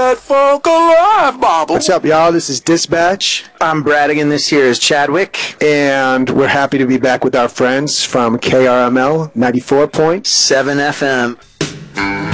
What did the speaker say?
that funk alive, Bobble. What's up, y'all? This is Dispatch. I'm Bradigan. This here is Chadwick. And we're happy to be back with our friends from KRML 94.7 FM.